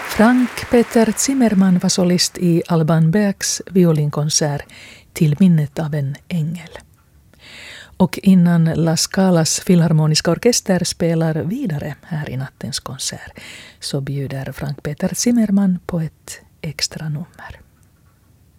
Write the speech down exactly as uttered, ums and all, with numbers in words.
Frank Peter Zimmermann var solist i Alban Bergs violinkonsert Till minnet av en ängel. Och innan La Scalas filharmoniska orkester spelar vidare här i nattens konsert så bjuder Frank Peter Zimmermann på ett extra nummer.